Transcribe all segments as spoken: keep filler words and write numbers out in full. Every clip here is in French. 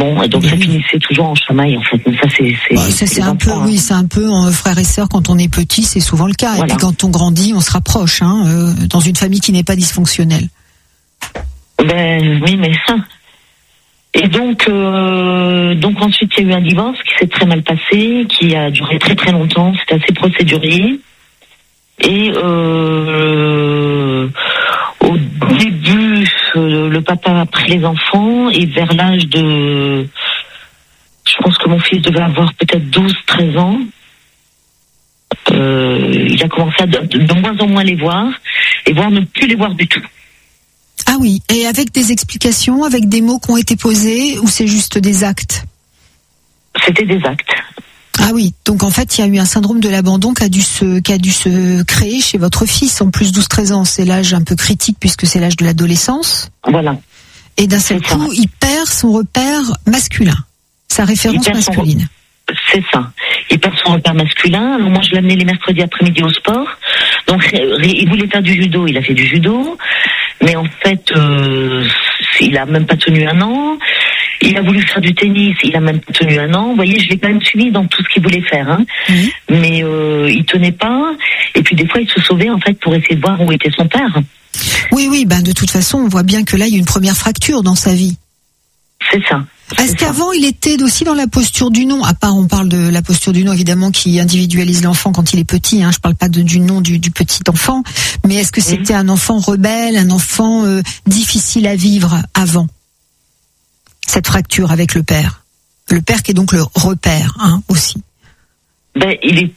Bon, et donc oui. Ça finissait toujours en chamaille, en fait. Mais ça, c'est, c'est, bah, ça, c'est, c'est un peu, hein. Oui, c'est un peu euh, frères et sœurs quand on est petit, c'est souvent le cas. Voilà. Et puis quand on grandit, on se rapproche, hein, euh, dans une famille qui n'est pas dysfonctionnelle. Ben oui, mais ça. Et donc, euh, donc ensuite il y a eu un divorce qui s'est très mal passé, qui a duré très très longtemps. C'était assez procédurier. Et euh, au début, euh, le papa a pris les enfants et vers l'âge de, je pense que mon fils devait avoir peut-être douze treize ans. Euh, il a commencé à de, de moins en moins les voir et voire ne plus les voir du tout. Ah oui, et avec des explications, avec des mots qui ont été posés, ou c'est juste des actes ? C'était des actes. Ah oui, donc en fait, il y a eu un syndrome de l'abandon qui a dû se, qui a dû se créer chez votre fils en plus douze treize ans. C'est l'âge un peu critique puisque c'est l'âge de l'adolescence. Voilà. Et d'un seul coup, il perd son repère masculin, sa référence masculine. Son... C'est ça. Il perd son repère masculin. Alors moi, je l'amenais les mercredis après-midi au sport. Donc, il voulait faire du judo. Il a fait du judo. Mais en fait, euh, il a même pas tenu un an. Il a voulu faire du tennis, il a même pas tenu un an. Vous voyez, je l'ai quand même suivi dans tout ce qu'il voulait faire, hein. Mmh. Mais euh, il tenait pas. Et puis des fois, il se sauvait en fait pour essayer de voir où était son père. Oui, oui. Ben de toute façon, on voit bien que là, il y a une première fracture dans sa vie. C'est ça. Est-ce c'est qu'avant, ça. il était aussi dans la posture du non ? À part, on parle de la posture du non, évidemment, qui individualise l'enfant quand il est petit. Hein. Je parle pas de, du non du, du petit enfant. Mais est-ce que c'était mmh. un enfant rebelle, un enfant euh, difficile à vivre avant ? Cette fracture avec le père. Le père qui est donc le repère, hein, aussi. Ben, il est...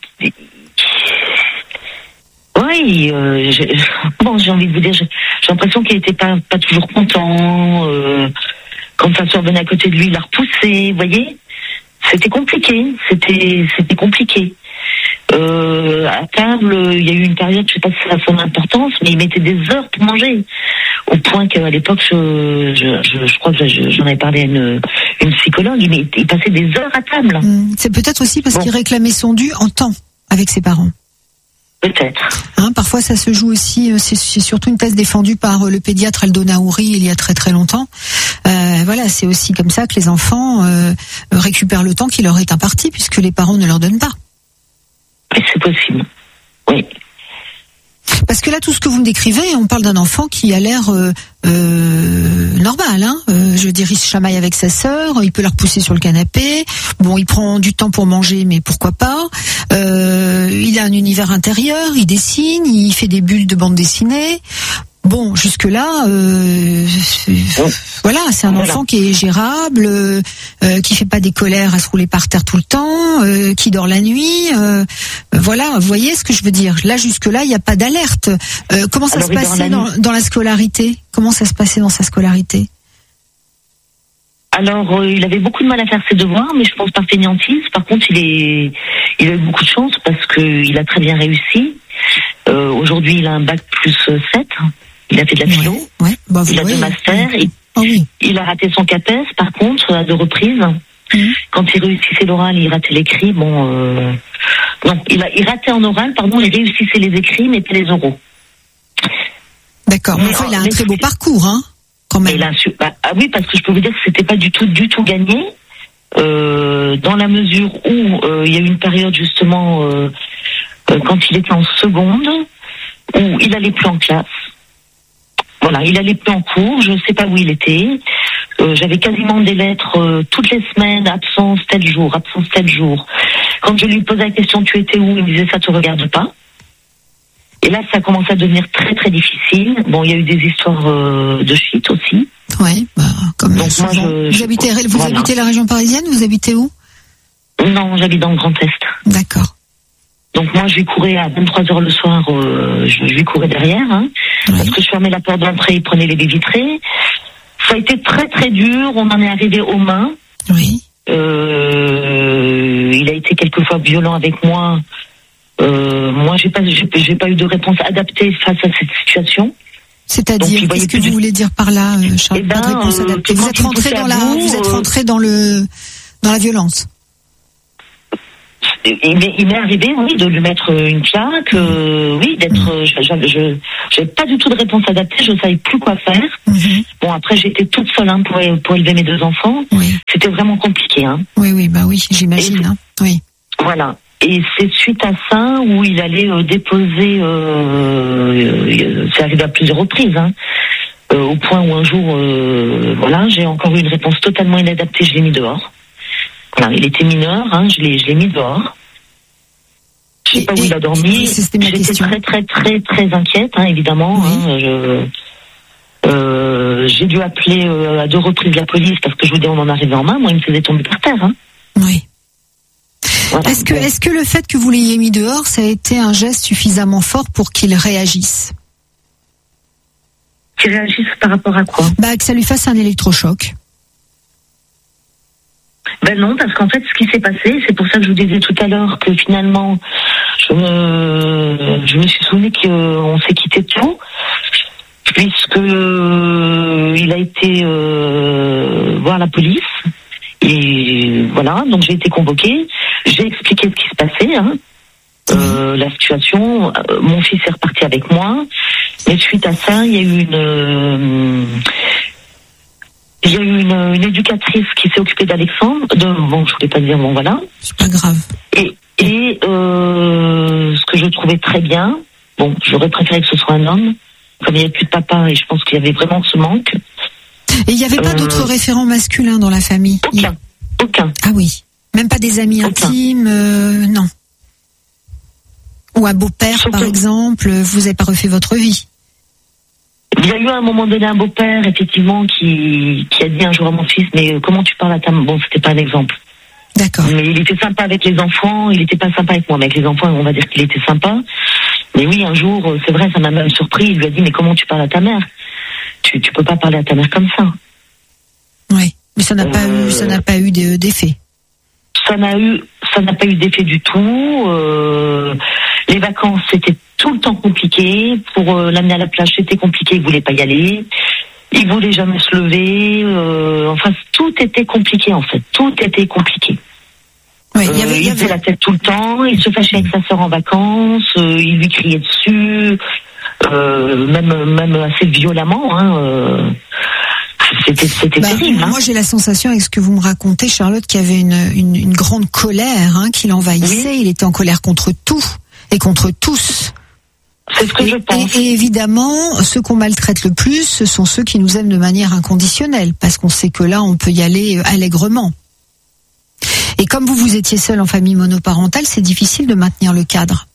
Oui, euh, j'ai... Bon, j'ai envie de vous dire, j'ai, j'ai l'impression qu'il était pas, pas toujours content. Euh, quand sa soeur venait à côté de lui, il la repoussait, vous voyez. C'était compliqué, c'était, c'était compliqué. Euh, à table, il y a eu une période, je sais pas si ça a son importance, mais il mettait des heures pour manger. Au point qu'à l'époque, je, je, je, je crois que je, j'en avais parlé à une, une psychologue, il, met, il passait des heures à table. Mmh, c'est peut-être aussi parce bon. qu'il réclamait son dû en temps avec ses parents. Peut-être. Hein, parfois, ça se joue aussi, c'est, c'est surtout une thèse défendue par le pédiatre Aldo Naouri il y a très très longtemps. Euh, voilà, c'est aussi comme ça que les enfants euh, récupèrent le temps qui leur est imparti puisque les parents ne leur donnent pas. C'est possible, oui. Parce que là, tout ce que vous me décrivez, on parle d'un enfant qui a l'air euh, euh, normal. Hein euh, je veux dire, il se chamaille avec sa sœur, il peut la repousser sur le canapé. Bon, il prend du temps pour manger, mais pourquoi pas. Euh, il a un univers intérieur, il dessine, il fait des bulles de bande dessinée. Bon, jusque-là, euh, voilà, c'est un voilà. enfant qui est gérable, euh, qui fait pas des colères à se rouler par terre tout le temps, euh, qui dort la nuit. Euh, voilà, vous voyez ce que je veux dire. Là, jusque-là, il n'y a pas d'alerte. Euh, comment ça Alors, se passait dans, dans la scolarité ? Comment ça se passait dans sa scolarité ? Alors, euh, il avait beaucoup de mal à faire ses devoirs, mais je pense par fainéantise. Par contre, il est, il a eu beaucoup de chance parce que il a très bien réussi. Euh, aujourd'hui, il a un bac plus sept. Il a fait de la philo, ouais, ouais. Bah, il a oui, deux masters, oui. il, oh, oui. il a raté son CAPES par contre à deux reprises. Mmh. Quand il réussissait l'oral, il ratait l'écrit. Bon, euh... non, il, a, il ratait en oral, pardon, il réussissait les écrits, mais pas les oraux. D'accord, mais enfin, il a un mais très beau parcours, hein, quand même. Il a su... bah, ah oui, parce que je peux vous dire que c'était pas du tout, du tout gagné, euh, dans la mesure où euh, il y a eu une période justement euh, euh, quand il était en seconde où il allait plus en classe. Voilà, il allait plus en cours, je ne sais pas où il était. Euh, j'avais quasiment des lettres euh, toutes les semaines, absence tel jour, absence tel jour. Quand je lui posais la question, tu étais où ? Il me disait, ça te regarde pas. Et là, ça commence à devenir très très difficile. Bon, il y a eu des histoires euh, de shit aussi. Oui, bah, comme Donc, moi, je, vous, habitez, vous voilà. habitez la région parisienne ? Vous habitez où ? Non, j'habite dans le Grand Est. D'accord. Donc moi, je lui courais à vingt-trois heures le soir, euh, je, je lui courais derrière, hein, oui. Parce que je fermais la porte d'entrée, il prenait les baies vitrées. Ça a été très très dur, on en est arrivé aux mains. Oui. Euh, il a été quelquefois violent avec moi. Euh, moi, j'ai pas, j'ai, j'ai pas eu de réponse adaptée face à cette situation. C'est-à-dire, Donc, qu'est-ce que vous du... voulez dire par là, Charles ? Eh ben, pas de réponse adaptée. Euh, vous êtes rentré dans la, vous, vous êtes rentré dans le, dans la violence. Il m'est, il m'est arrivé, oui, de lui mettre une claque, euh, oui, d'être, mmh. je, je, je, j'avais pas du tout de réponse adaptée, je savais plus quoi faire. Mmh. Bon, après, j'étais toute seule, hein, pour, pour élever mes deux enfants. Oui. C'était c'était vraiment compliqué. Hein. Oui, oui, bah oui, j'imagine. Hein. Oui. Voilà. Et c'est suite à ça où il allait euh, déposer, euh, euh, c'est arrivé à plusieurs reprises, hein, euh, au point où un jour, euh, voilà, j'ai encore eu une réponse totalement inadaptée, je l'ai mis dehors. Voilà, il était mineur, hein, je l'ai, je l'ai mis dehors. Je sais pas où il a dormi. J'étais très, très, très, très inquiète, hein, évidemment. Oui. Hein, je, euh, j'ai dû appeler euh, à deux reprises la police parce que je vous dis, on en arrivait en main. Moi, il me faisait tomber par terre. Hein. Oui. Voilà. Est-ce que, est-ce que le fait que vous l'ayez mis dehors, ça a été un geste suffisamment fort pour qu'il réagisse? Qu'il réagisse par rapport à quoi? Bah, que ça lui fasse un électrochoc. Ben non, parce qu'en fait, ce qui s'est passé, c'est pour ça que je vous disais tout à l'heure que finalement, je me, je me suis souvenu qu'on s'est quitté tôt, puisque euh, il a été euh, voir la police. Et voilà, donc j'ai été convoquée, j'ai expliqué ce qui se passait, hein, euh, la situation. Euh, mon fils est reparti avec moi, mais suite à ça, il y a eu une, euh, il y a eu une, une éducatrice qui s'est occupée d'Alexandre. De, bon, je voulais pas dire, bon voilà. C'est pas grave. Et, et euh, ce que je trouvais très bien, bon, j'aurais préféré que ce soit un homme, comme il n'y avait plus de papa, et je pense qu'il y avait vraiment ce manque. Et il n'y avait pas euh, d'autres référents masculins dans la famille? Aucun. Il... Aucun. Ah oui. Même pas des amis aucun. Intimes, euh, non. Ou un beau-père, Sauf par que... exemple, vous n'avez pas refait votre vie? Il y a eu à un moment donné un beau-père, effectivement, qui, qui a dit un jour à mon fils, mais comment tu parles à ta... Bon, c'était pas un exemple. D'accord. Mais il était sympa avec les enfants, il n'était pas sympa avec moi, mais avec les enfants, on va dire qu'il était sympa. Mais oui, un jour, c'est vrai, ça m'a même surpris, il lui a dit, mais comment tu parles à ta mère? Tu, tu peux pas parler à ta mère comme ça. Oui, mais ça n'a euh, pas eu, ça n'a pas eu d'effet. Ça n'a eu, ça n'a pas eu d'effet du tout. Euh, les vacances, c'était tout le temps compliqué. Pour euh, l'amener à la plage, c'était compliqué. Il voulait pas y aller. Il voulait jamais se lever. Euh, enfin, tout était compliqué en fait. Tout était compliqué. Oui, il y avait, euh, il y avait... il faisait la tête tout le temps. Il se fâchait avec sa sœur en vacances. Euh, il lui criait dessus. Euh, même même assez violemment, hein, euh, c'était c'était bah, terrible. Hein. Moi, j'ai la sensation avec ce que vous me racontez, Charlotte, qu'il y avait une une, une grande colère, hein, qui l'envahissait. Oui. Il était en colère contre tout et contre tous. C'est ce que et, je pense. Et, et évidemment, ceux qu'on maltraite le plus, ce sont ceux qui nous aiment de manière inconditionnelle, parce qu'on sait que là, on peut y aller allègrement. Et comme vous vous étiez seul en famille monoparentale, c'est difficile de maintenir le cadre.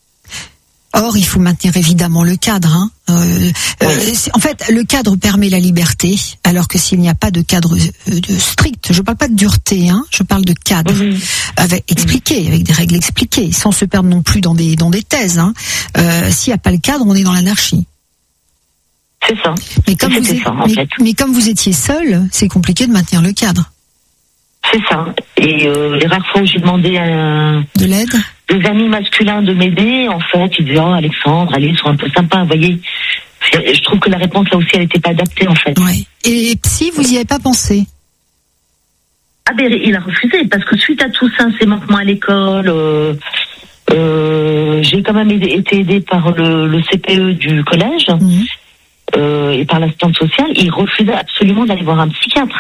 Or, il faut maintenir évidemment le cadre. Hein. Euh, oui. euh, en fait, le cadre permet la liberté, alors que s'il n'y a pas de cadre euh, de strict, je parle pas de dureté, hein, je parle de cadre, mmh. avec expliqué, avec des règles expliquées, sans se perdre non plus dans des dans des thèses. Hein. Euh, s'il n'y a pas le cadre, on est dans l'anarchie. C'est ça. Mais comme vous êtes, ça, en mais, fait. mais comme vous étiez seul, c'est compliqué de maintenir le cadre. C'est ça. Et euh, les rares fois où j'ai demandé à de l'aide, des amis masculins de m'aider, en fait, ils disaient, oh, Alexandre, allez, ils sont un peu sympas, vous voyez. Je trouve que la réponse, là aussi, elle n'était pas adaptée, en fait. Ouais. Et si vous n'y avez pas pensé? Ah ben, il a refusé, parce que suite à tout ça, ces manquements à l'école, euh, euh, j'ai quand même aidé, été aidée par le, le C P E du collège, mmh. euh, et par l'assistante sociale. Il refusait absolument d'aller voir un psychiatre.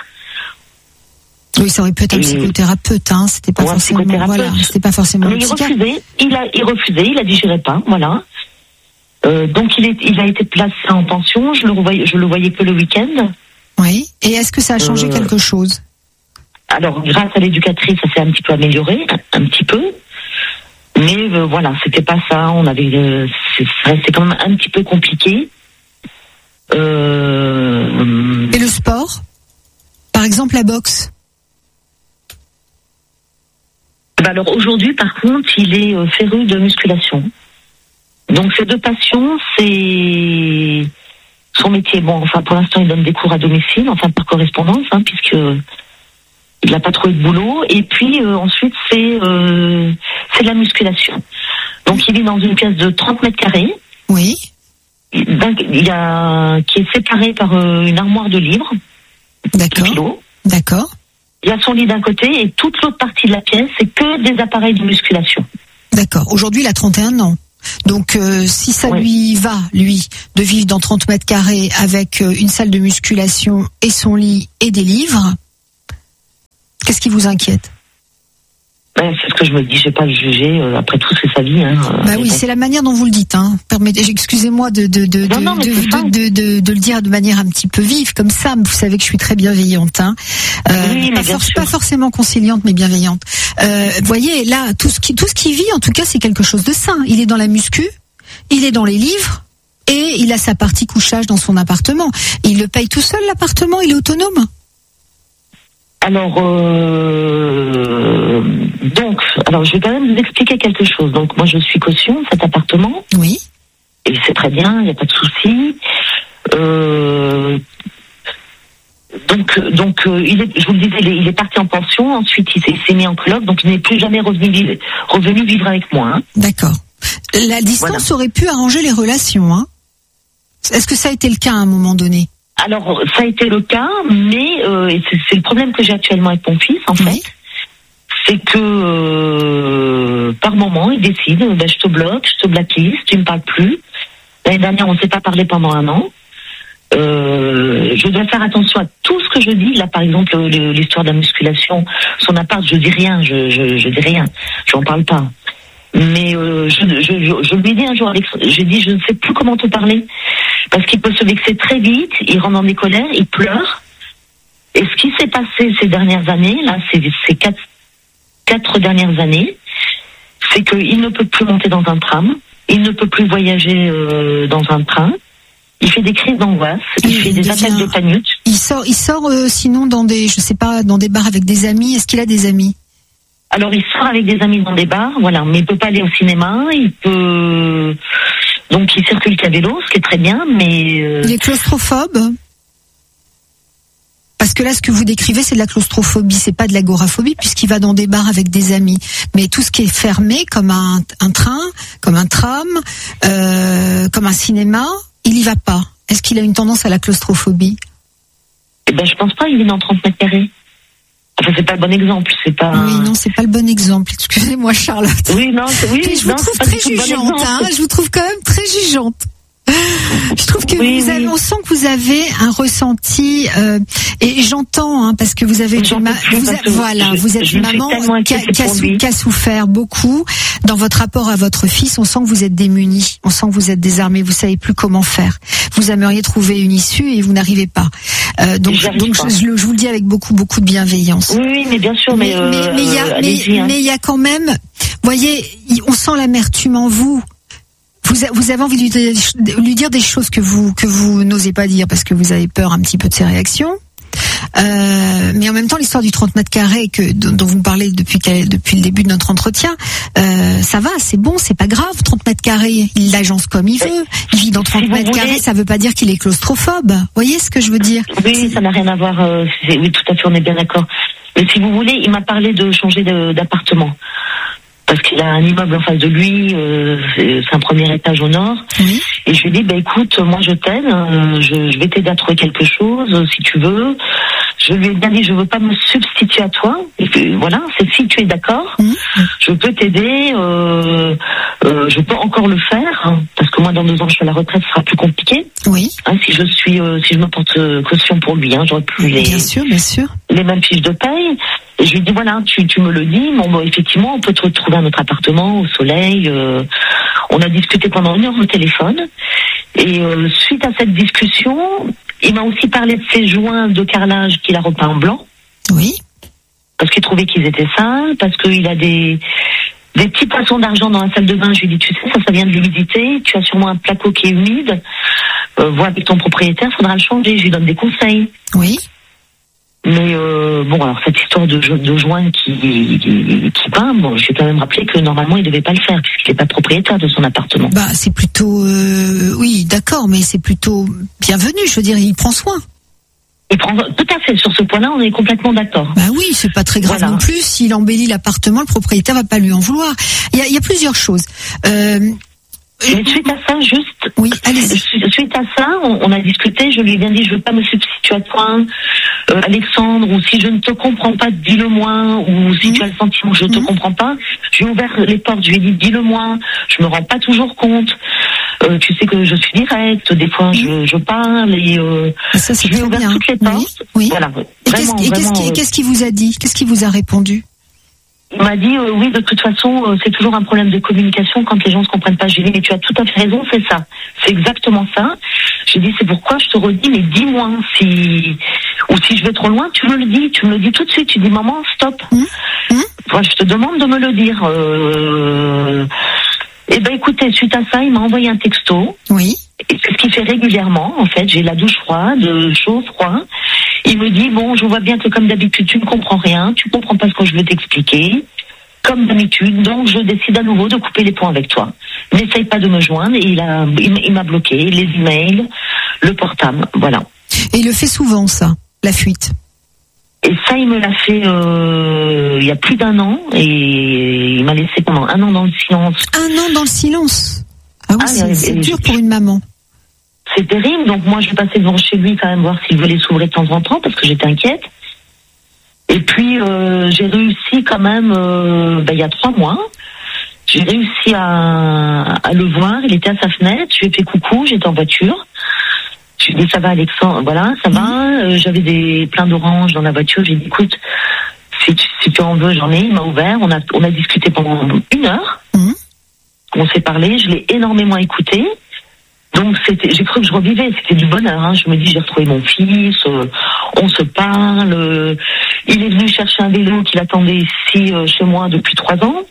Oui, ça aurait pu être un psychothérapeute, hein. C'était pas forcément, voilà, c'était pas forcément un psychiatre. Il refusait, il a, il refusait, il a dit j'irai pas, voilà. Euh, donc il est, il a été placé en pension. Je le revoyais, je le voyais que le week-end. Oui. Et est-ce que ça a changé euh, quelque chose? Alors, grâce à l'éducatrice, ça s'est un petit peu amélioré, un, un petit peu. Mais euh, voilà, c'était pas ça. On avait, euh, c'est, c'est quand même un petit peu compliqué. Euh, Et le sport, par exemple, la boxe. Alors aujourd'hui, par contre, il est euh, féru de musculation. Donc ces deux passions, c'est son métier. Bon, enfin pour l'instant, il donne des cours à domicile, enfin par correspondance, hein, puisque il n'a pas trouvé de boulot. Et puis euh, ensuite, c'est euh, c'est de la musculation. Donc il est dans une pièce de trente mètres carrés. Oui. Il y a qui est séparée par euh, une armoire de livres. D'accord. D'accord. Il y a son lit d'un côté et toute l'autre partie de la pièce, c'est que des appareils de musculation. D'accord. Aujourd'hui, il a trente et un ans. Donc, euh, si ça oui. lui va, lui, de vivre dans trente mètres carrés avec euh, une salle de musculation et son lit et des livres, Qu'est-ce qui vous inquiète? Ben, c'est ce que je me dis, je vais pas le juger. Euh, après tout, c'est sa vie. Hein. Bah oui, c'est la manière dont vous le dites. Hein. Permettez, excusez-moi de de de non, non, de, de, de, de de le dire de manière un petit peu vive comme ça. Vous savez que je suis très bienveillante. Hein. Euh, oui, pas, for- pas forcément conciliante, mais bienveillante. Euh, voyez, là, tout ce qui tout ce qui vit, en tout cas, c'est quelque chose de sain. Il est dans la muscu, il est dans les livres. Et il a sa partie couchage dans son appartement. Et il le paye tout seul, l'appartement? Il est autonome? Alors, euh, donc, alors je vais quand même vous expliquer quelque chose. Donc, moi, je suis caution de cet appartement. Oui. Et c'est très bien, il n'y a pas de souci. Euh, donc, donc, euh, il est, je vous le disais, il est, il est parti en pension. Ensuite, il s'est, il s'est mis en coloc, donc il n'est plus jamais revenu vivre, revenu vivre avec moi. Hein. D'accord. La distance voilà. aurait pu arranger les relations, hein? Est-ce que ça a été le cas à un moment donné? Alors, ça a été le cas, mais euh, et c'est, c'est le problème que j'ai actuellement avec mon fils, en fait. Oui. C'est que euh, par moment, il décide, ben, je te bloque, je te blacklist, tu me parles plus. L'année dernière, on ne s'est pas parlé pendant un an. Euh, je dois faire attention à tout ce que je dis. Là, par exemple, le, l'histoire de la musculation, son appart, je dis rien, je, je, je dis rien, je n'en parle pas. Mais euh, je, je, je, je lui ai dit un jour, Alex, j'ai dit, je ne sais plus comment te parler, parce qu'il peut se vexer très vite, il rentre dans des colères, il pleure. Et ce qui s'est passé ces dernières années, là, ces, ces quatre, quatre dernières années, c'est qu'il ne peut plus monter dans un tram, il ne peut plus voyager euh, dans un train, il fait des crises d'angoisse, il, il fait des devient... attaques de panique. Il sort, il sort euh, sinon dans des, je sais pas, dans des bars avec des amis. Est-ce qu'il a des amis? Alors, il sort avec des amis dans des bars, voilà, mais il peut pas aller au cinéma, il peut... Donc, il circule qu'à vélo, ce qui est très bien, mais... Euh... Il est claustrophobe? Parce que là, ce que vous décrivez, c'est de la claustrophobie, c'est pas de l'agoraphobie, puisqu'il va dans des bars avec des amis. Mais tout ce qui est fermé, comme un, un train, comme un tram, euh, comme un cinéma, il y va pas. Est-ce qu'il a une tendance à la claustrophobie? Eh ben, je pense pas, il vit dans trente mètres carrés. Enfin, c'est pas le bon exemple, c'est pas. Oui, non, c'est pas le bon exemple. Excusez-moi, Charlotte. Oui, non, c'est, oui, Mais je vous non, trouve très jugeante, bon hein. Je vous trouve quand même très jugeante. Je trouve que oui, vous avez, oui. On sent que vous avez un ressenti euh, et j'entends hein, parce que vous avez une ma, vous a, voilà, je, vous êtes une maman qui a, qui, a sou, qui a souffert beaucoup dans votre rapport à votre fils. On sent que vous êtes démunis, on sent que vous êtes désarmés, vous savez plus comment faire. Vous aimeriez trouver une issue et vous n'arrivez pas. Euh, donc, donc je, je, je vous le dis avec beaucoup, beaucoup de bienveillance. Oui, oui, mais bien sûr, mais mais mais, euh, mais il y a, euh, mais, hein. mais il y a quand même, voyez, on sent l'amertume en vous. Vous, vous avez envie de lui, de lui dire des choses que vous que vous n'osez pas dire parce que vous avez peur un petit peu de ses réactions. Euh, mais en même temps, l'histoire du trente mètres carrés que dont, dont vous me parlez depuis depuis le début de notre entretien, euh, ça va, c'est bon, c'est pas grave. trente mètres carrés, il l'agence comme il veut. Il vit dans trente si mètres carrés, ça veut pas dire qu'il est claustrophobe. Vous voyez ce que je veux dire? Oui, ça n'a rien à voir. Euh, oui, tout à fait, on est bien d'accord. Mais si vous voulez, il m'a parlé de changer de, d'appartement. Parce qu'il a un immeuble en face de lui, euh, c'est, c'est un premier étage au nord. Oui. Et je lui ai dit, bah écoute, moi je t'aide, euh, je, je vais t'aider à trouver quelque chose, euh, si tu veux. Je lui ai bien dit, je veux pas me substituer à toi. Et puis, voilà, c'est si tu es d'accord, mmh. je peux t'aider, euh, euh, je peux encore le faire, hein, parce que moi dans deux ans je suis à la retraite, ce sera plus compliqué. Oui. Hein, si je suis, euh, si je me porte euh, caution pour lui, hein, j'aurais plus les, bien sûr, bien sûr, les mêmes fiches de paye. Et je lui dis voilà, tu, tu me le dis, bon, bon effectivement, on peut te retrouver à notre appartement au soleil. Euh, on a discuté pendant une heure au téléphone. Et euh, suite à cette discussion, il m'a aussi parlé de ses joints de carrelage qu'il a repeints en blanc. Oui. Parce qu'il trouvait qu'ils étaient sales, parce qu'il a des des petits poissons d'argent dans la salle de bain. Je lui dis tu sais, ça, ça vient de l'humidité. Tu as sûrement un placo qui est humide. Euh, vois avec ton propriétaire, faudra le changer. Je lui donne des conseils. Oui. Mais euh, bon, alors cette histoire de, de joint qui, qui, qui peint, bon, je vais quand même rappeler que normalement il devait pas le faire puisqu'il n'est pas propriétaire de son appartement. Bah c'est plutôt, euh, oui, d'accord, mais c'est plutôt bienvenu. Je veux dire, il prend soin. Il prend tout à fait sur ce point-là, on est complètement d'accord. Bah oui, c'est pas très grave voilà. non plus. S'il embellit l'appartement, le propriétaire va pas lui en vouloir. Il y a, il y a plusieurs choses. Euh, Mais suite à ça, juste. Oui, allez-y. Suite à ça, on, on a discuté. Je lui ai bien dit, je veux pas me substituer à toi, euh, Alexandre. Ou si je ne te comprends pas, dis-le-moi. Ou si mmh. tu as le sentiment que je ne te mmh. comprends pas, j'ai ouvert les portes. Je lui ai dit, dis-le-moi. Je me rends pas toujours compte. Euh, tu sais que je suis directe. Des fois, mmh. je, je parle et euh, ça, c'est je lui ai ouvert bien. toutes les portes. Oui. oui. Voilà. Et qu'est-ce, et qu'est-ce, qui, qu'est-ce qu'il vous a dit? Qu'est-ce qu'il vous a répondu? Il m'a dit, euh, oui, de toute façon, euh, c'est toujours un problème de communication quand les gens ne se comprennent pas. J'ai dit, mais tu as tout à fait raison, c'est ça. C'est exactement ça. J'ai dit, c'est pourquoi je te redis, mais dis-moi si, ou si je vais trop loin, tu me le dis, tu me le dis tout de suite. Tu dis, maman, stop. Mmh. Mmh. Enfin, je te demande de me le dire. Euh... Eh ben, écoutez, suite à ça, il m'a envoyé un texto. Oui. Et c'est ce qu'il fait régulièrement, en fait. J'ai la douche froide, chaud, froid. Il me dit, bon, je vois bien que comme d'habitude, tu ne comprends rien, tu comprends pas ce que je veux t'expliquer, comme d'habitude, donc je décide à nouveau de couper les ponts avec toi. N'essaye pas de me joindre, et il a, il, il m'a bloqué, les emails, le portable, voilà. Et il le fait souvent, ça, la fuite. Et ça, il me l'a fait euh, il y a plus d'un an, et il m'a laissé pendant un an dans le silence. Un an dans le silence? Ah oui, ah, c'est, c'est dur je, pour une maman. C'est terrible, donc moi je passais devant chez lui quand même voir s'il voulait s'ouvrir de temps en temps parce que j'étais inquiète. Et puis euh, j'ai réussi quand même, euh, ben, il y a trois mois, j'ai réussi à, à le voir, il était à sa fenêtre, je lui ai fait coucou, j'étais en voiture. Je lui ai dit ça va Alexandre, voilà, ça va, euh, j'avais des plein d'oranges dans la voiture, j'ai dit écoute, si tu, si tu en veux j'en ai, il m'a ouvert, on a, on a discuté pendant une heure, mmh. on s'est parlé, je l'ai énormément écouté. Donc c'était, j'ai cru que je revivais, c'était du bonheur. Hein. Je me dis j'ai retrouvé mon fils, euh, on se parle. Euh, il est venu chercher un vélo qu'il attendait ici euh, chez moi depuis trois ans.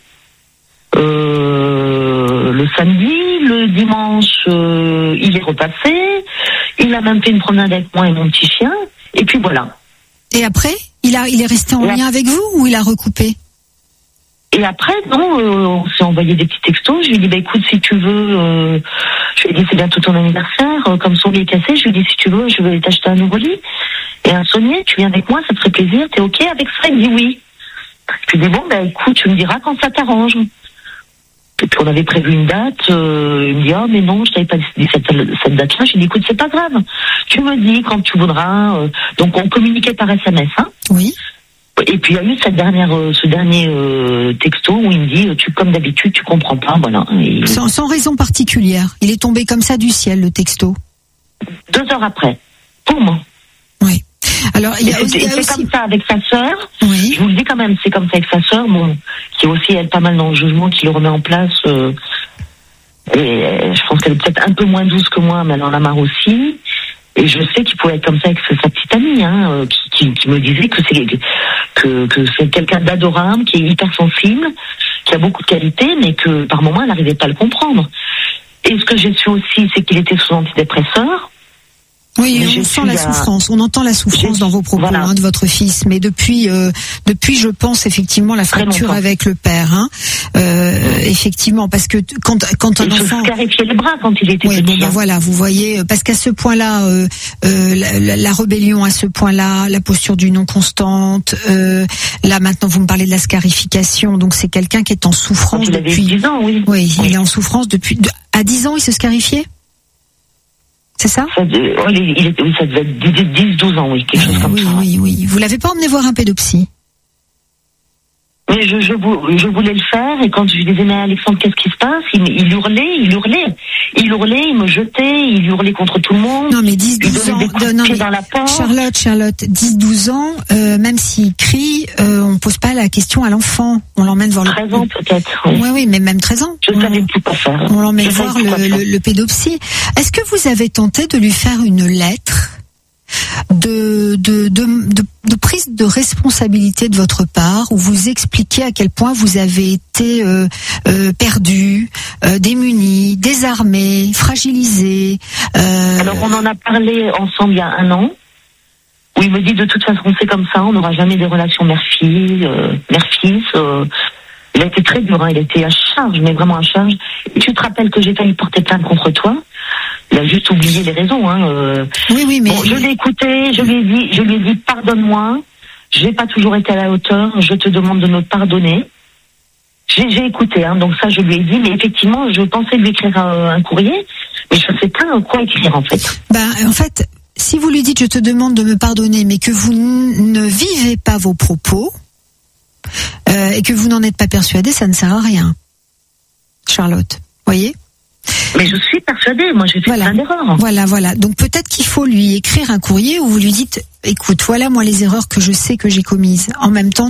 Euh, le samedi, le dimanche, euh, il est repassé. Il a même fait une promenade avec moi et mon petit chien. Et puis voilà. Et après, il a, il est resté en et lien après, avec vous ou il a recoupé? Et après, non, euh, on s'est envoyé des petits textos. Je lui ai dit, bah écoute, si tu veux, euh, je lui ai dit, c'est bientôt ton anniversaire, euh, comme son lit est cassé, je lui ai dit, si tu veux, je vais t'acheter un nouveau lit. Et un saunier, tu viens avec moi, ça te ferait plaisir, t'es ok avec ça? Il me dit oui. Je lui ai dit, bon, bah écoute, tu me diras quand ça t'arrange. Et puis on avait prévu une date, euh, il me dit, oh mais non, je t'avais pas dit cette, cette date-là. Je lui ai dit, écoute, c'est pas grave, tu me dis quand tu voudras. Euh, donc on communiquait par S M S, hein. Oui. Et puis il y a eu cette dernière, euh, ce dernier euh, texto où il me dit, tu comme d'habitude, tu comprends pas, voilà. Et... Sans, sans raison particulière. Il est tombé comme ça du ciel, le texto. Deux heures après, pour moi. Oui. Alors il y a, et aussi, c'est, il y a c'est aussi... comme ça avec sa sœur. Oui. Je vous le dis quand même, c'est comme ça avec sa sœur, bon, qui est aussi elle pas mal dans le jugement, qui le remet en place. Euh, et euh, je pense qu'elle est peut-être un peu moins douce que moi, mais elle en a marre aussi. Et je sais qu'il pouvait être comme ça avec sa petite amie, hein, euh, qui, qui, qui me disait que c'est que, que c'est quelqu'un d'adorable, qui est hyper sensible, qui a beaucoup de qualités, mais que par moments elle n'arrivait pas à le comprendre. Et ce que j'ai su aussi, c'est qu'il était sous antidépresseur. Oui, on sent la souffrance, on entend la souffrance dans vos propos, voilà. hein, de votre fils. Mais depuis, euh, depuis, je pense effectivement la fracture avec le père, hein. Euh, effectivement, parce que quand quand un il enfant, se scarifiait les bras quand il était oui, petit. Bon, ben voilà, vous voyez, parce qu'à ce point-là, euh, euh, la, la rébellion à ce point-là, la posture du non constante, euh, là maintenant vous me parlez de la scarification, donc c'est quelqu'un qui est en souffrance quand il depuis. avait dix ans, oui. Oui, oui. il est en souffrance depuis. De, à dix ans, il se scarifiait. C'est ça, ça euh, il, il, Oui, ça devait être dix douze ans, oui, quelque chose comme oui, ça. Oui, oui, oui. Vous l'avez pas emmené voir un pédopsie? Mais je, je, je voulais le faire, et quand je lui disais, mais Alexandre, qu'est-ce qui se passe? Il, il hurlait, il hurlait. Il hurlait, il me jetait, il hurlait contre tout le monde. Non, mais dix douze ans, de, non, mais dans la porte. Charlotte, Charlotte, dix douze ans, euh, même s'il crie, euh, on pose pas la question à l'enfant. On l'emmène voir le... treize ans peut-être, oui. Oui, oui, mais même treize ans. Je ne savais plus quoi faire. On l'emmène je voir le, le, le pédopsie. Est-ce que vous avez tenté de lui faire une lettre de, de, de, de, de prise de responsabilité de votre part, où vous expliquez à quel point vous avez été euh, euh, perdu, euh, démuni, désarmé, fragilisé. Euh... Alors on en a parlé ensemble il y a un an, où il me dit de toute façon c'est comme ça, on n'aura jamais des relations mère-fille, euh, mère-fils. Euh, il a été très dur, hein, il a été à charge, mais vraiment à charge. Et tu te rappelles que j'ai failli porter plainte contre toi? Il a juste oublié les raisons. Hein. Euh, oui, oui, mais... Bon, je l'ai écouté, je lui ai dit, je lui ai dit, pardonne-moi, j'ai pas toujours été à la hauteur, je te demande de me pardonner. j'ai, j'ai écouté, hein, donc ça je lui ai dit, mais effectivement je pensais lui écrire un, un courrier, mais je ne sais pas quoi écrire en fait. Ben, en fait, si vous lui dites je te demande de me pardonner, mais que vous n- ne vivez pas vos propos euh, et que vous n'en êtes pas persuadé, ça ne sert à rien. Charlotte, voyez ? Mais je suis persuadée, moi j'ai fait Voilà. plein d'erreurs. Voilà, voilà. Donc peut-être qu'il faut lui écrire un courrier où vous lui dites, écoute, voilà moi les erreurs que je sais que j'ai commises. En même temps,